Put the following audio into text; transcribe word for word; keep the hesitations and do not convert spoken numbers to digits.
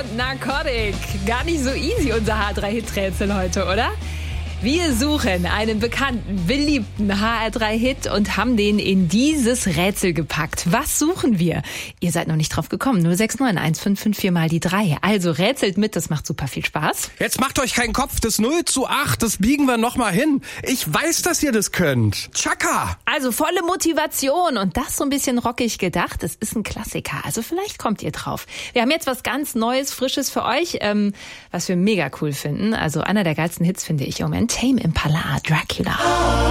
und Narcotic. Gar nicht so easy, unser H drei Hit Rätsel heute, oder? Wir suchen einen bekannten, beliebten H R drei Hit und haben den in dieses Rätsel gepackt. Was suchen wir? Ihr seid noch nicht drauf gekommen. null sechs neun eins fünf fünf vier mal die drei. Also rätselt mit, das macht super viel Spaß. Jetzt macht euch keinen Kopf, das null zu acht, das biegen wir noch mal hin. Ich weiß, dass ihr das könnt. Chaka! Also volle Motivation und das so ein bisschen rockig gedacht. Es ist ein Klassiker, also vielleicht kommt ihr drauf. Wir haben jetzt was ganz Neues, Frisches für euch, ähm, was wir mega cool finden. Also einer der geilsten Hits finde ich im Moment. Tame Impala, Dracula.